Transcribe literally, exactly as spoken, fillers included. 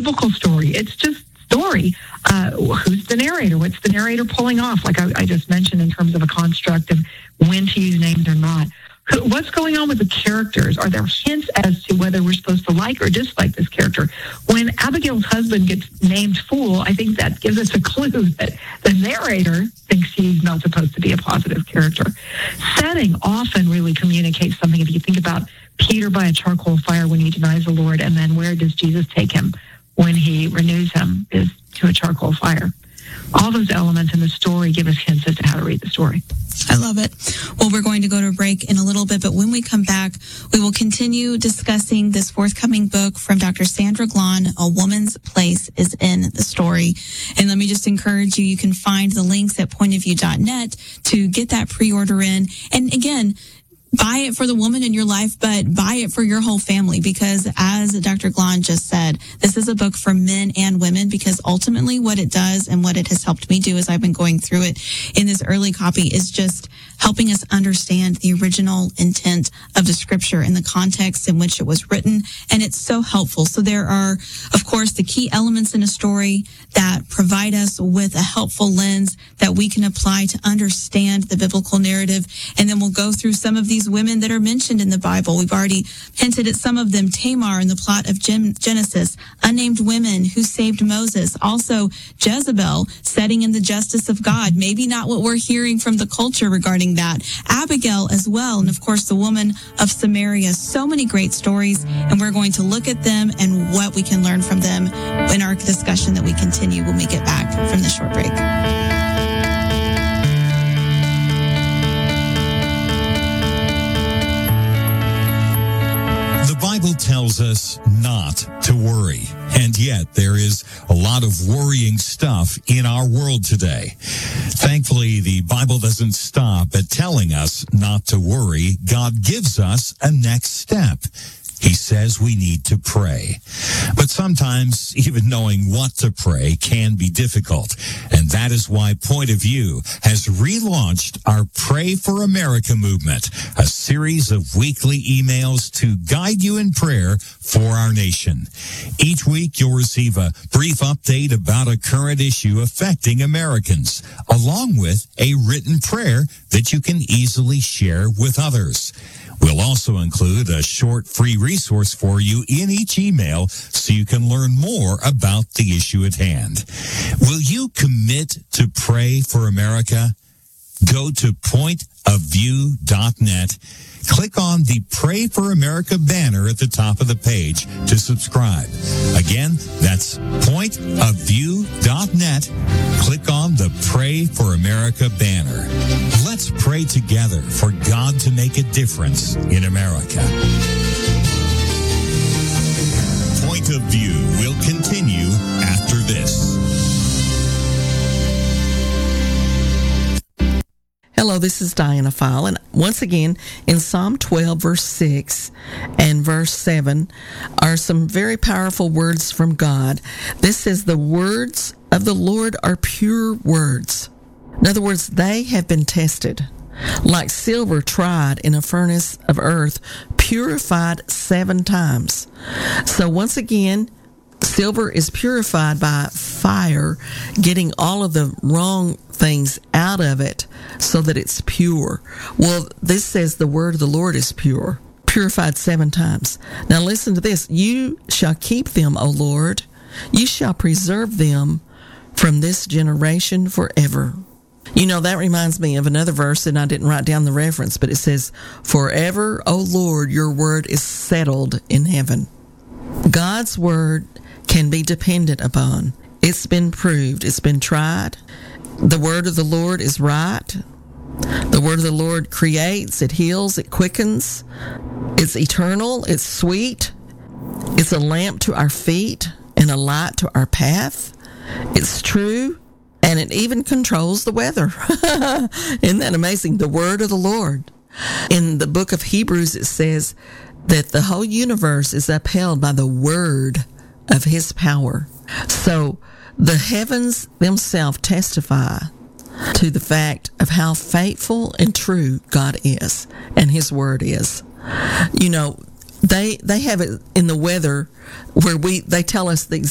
biblical story. It's just story. Uh, who's the narrator? What's the narrator pulling off? Like I, I just mentioned in terms of a construct of when to use names or not. Who, what's going on with the characters? Are there hints as to whether we're supposed to like or dislike this character? When Abigail's husband gets named fool, I think that gives us a clue that the narrator thinks he's not supposed to be a positive character. Setting often really communicates something. If you think about Peter by a charcoal fire when he denies the Lord, and then where does Jesus take him when he renews him is to a charcoal fire. All those elements in the story give us hints as to how to read the story. I love it. Well, we're going to go to a break in a little bit, but when we come back, we will continue discussing this forthcoming book from Doctor Sandra Glahn, A Woman's Place is in the Story. And let me just encourage you, you can find the links at point of view dot net to get that pre-order in. And again, buy it for the woman in your life, but buy it for your whole family, because as Doctor Glahn just said, this is a book for men and women, because ultimately what it does and what it has helped me do as I've been going through it in this early copy is just helping us understand the original intent of the scripture and the context in which it was written. And it's so helpful. So there are, of course, the key elements in a story that provide us with a helpful lens that we can apply to understand the biblical narrative. And then we'll go through some of these women that are mentioned in the Bible. We've already hinted at some of them. Tamar in the plot of Genesis, unnamed women who saved Moses. Also, Jezebel setting in the justice of God. Maybe not what we're hearing from the culture regarding that. Abigail as well. And of course, the woman of Samaria. So many great stories. And we're going to look at them and what we can learn from them in our discussion that we continue when we get back from the short break. The Bible tells us not to worry, and yet there is a lot of worrying stuff in our world today. Thankfully, the Bible doesn't stop at telling us not to worry. God gives us a next step. He says we need to pray. But sometimes even knowing what to pray can be difficult. And that is why Point of View has relaunched our Pray for America movement, a series of weekly emails to guide you in prayer for our nation. Each week you'll receive a brief update about a current issue affecting Americans, along with a written prayer that you can easily share with others. We'll also include a short free resource for you in each email so you can learn more about the issue at hand. Will you commit to pray for America? Go to point of view dot net. Click on the Pray for America banner at the top of the page to subscribe. Again, that's point of view dot net. Click on the Pray for America banner. Let's pray together for God to make a difference in America. Point of View will continue after this. Hello, this is Diana File, and once again, in Psalm twelve, verse six and verse seven are some very powerful words from God. This says, the words of the Lord are pure words. In other words, they have been tested, like silver tried in a furnace of earth, purified seven times. So once again, silver is purified by fire, getting all of the wrong things out of it so that it's pure. Well, this says the word of the Lord is pure, purified seven times. Now listen to this. You shall keep them, O Lord. You shall preserve them from this generation forever. You know, that reminds me of another verse, and I didn't write down the reference, but it says, forever, O Lord, your word is settled in heaven. God's word can be depended upon. It's been proved. It's been tried. The word of the Lord is right. The word of the Lord creates, it heals, it quickens. It's eternal, it's sweet. It's a lamp to our feet and a light to our path. It's true, and it even controls the weather. Isn't that amazing? The word of the Lord. In the book of Hebrews, it says that the whole universe is upheld by the word of his power. So the heavens themselves testify to the fact of how faithful and true God is and his word is. You know, they they have it in the weather where we they tell us the